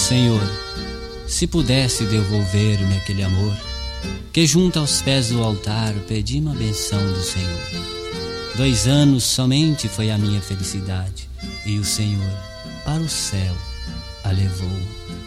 Senhor, se pudesse devolver-me aquele amor, que junto aos pés do altar pedi uma benção do Senhor. 2 anos somente foi a minha felicidade, e o Senhor para o céu a levou.